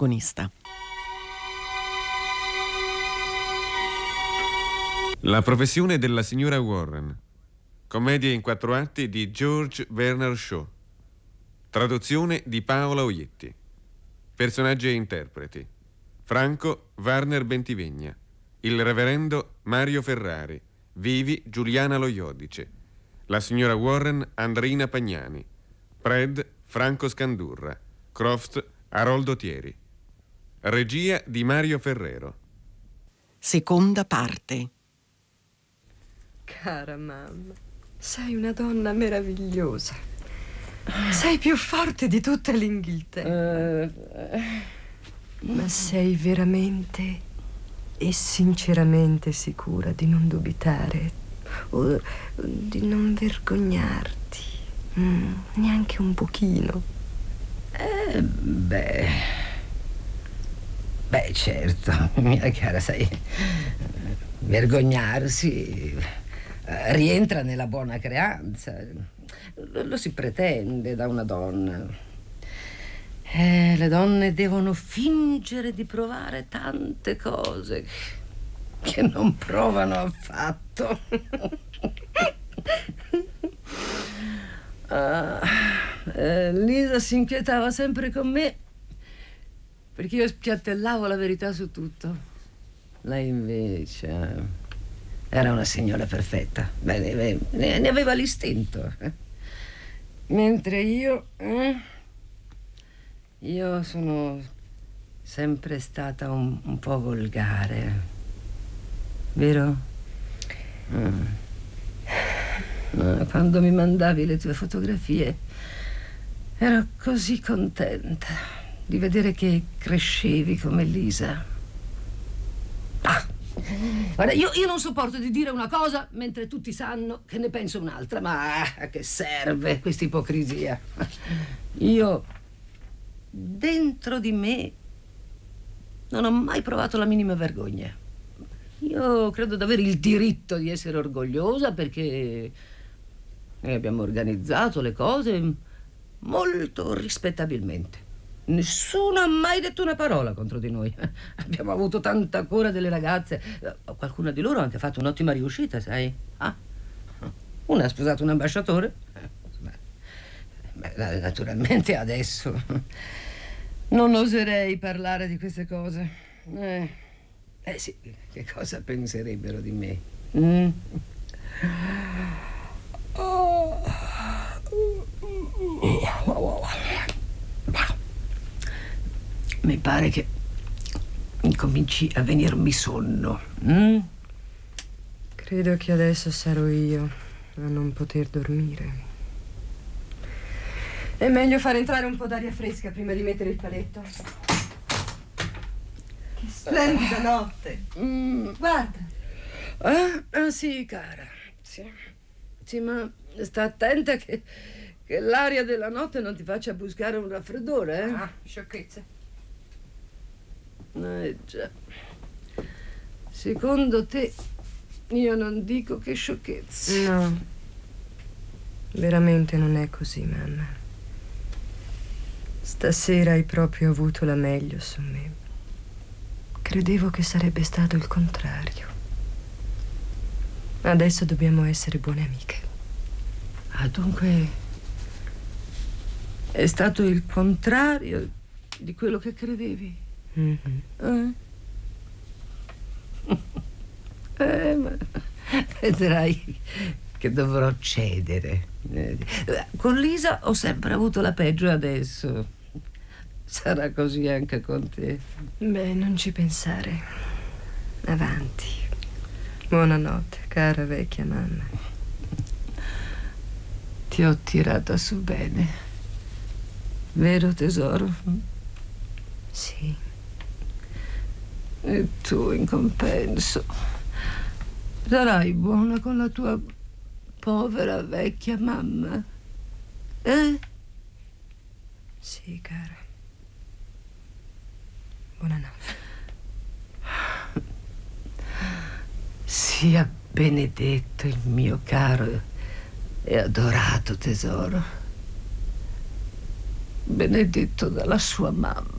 protagonista. La professione della signora Warren. Commedia in 4 atti di George Bernard Shaw. Traduzione di Paola Oietti. Personaggi e interpreti: Franco Warner Bentivegna, il reverendo Mario Ferrari, Vivi Giuliana Lo Iodice, la signora Warren Andrina Pagnani, Pred Franco Scandurra, Croft Aroldo Thieri. Regia di Mario Ferrero. Seconda parte. Cara mamma, sei una donna meravigliosa. Sei più forte di tutta l'Inghilterra. Ma sei veramente e sinceramente sicura di non dubitare o di non vergognarti? Neanche un pochino? Beh, certo, mia cara, sai, vergognarsi rientra nella buona creanza. Lo si pretende da una donna. Le donne devono fingere di provare tante cose che non provano affatto. Lisa si inquietava sempre con me perché io spiattellavo la verità su tutto. Lei invece era una signora perfetta. Beh, ne aveva l'istinto. Mentre io sono sempre stata un po' volgare, vero? Quando mi mandavi le tue fotografie ero così contenta di vedere che crescevi come Lisa. Guarda, io non sopporto di dire una cosa mentre tutti sanno che ne penso un'altra, ma a che serve questa ipocrisia? Io, dentro di me, non ho mai provato la minima vergogna. Io credo di avere il diritto di essere orgogliosa perché noi abbiamo organizzato le cose molto rispettabilmente. Nessuno ha mai detto una parola contro di noi. Abbiamo avuto tanta cura delle ragazze. Qualcuna di loro ha anche fatto un'ottima riuscita, sai? Una ha sposato un ambasciatore. Naturalmente adesso non oserei parlare di queste cose. Sì, che cosa penserebbero di me? Mi pare che incominci a venirmi sonno. Credo che adesso sarò io a non poter dormire. È meglio far entrare un po' d'aria fresca prima di mettere il paletto. Che splendida notte! Guarda! Sì, cara. Sì, ma sta attenta che l'aria della notte non ti faccia buscare un raffreddore, Sciocchezze. Già. Secondo te io non dico che sciocchezze. No, veramente non è così, mamma. Stasera hai proprio avuto la meglio su me. Credevo che sarebbe stato il contrario. Adesso dobbiamo essere buone amiche. Dunque è stato il contrario di quello che credevi? Ma vedrai che dovrò cedere. Con Lisa ho sempre avuto la peggio, adesso sarà così anche con te. Beh, non ci pensare. Avanti. Buonanotte, cara vecchia mamma. Ti ho tirata su bene, vero tesoro? Sì. E tu, in compenso, sarai buona con la tua povera vecchia mamma? Sì, cara. Buonanotte. Sia benedetto il mio caro e adorato tesoro, benedetto dalla sua mamma.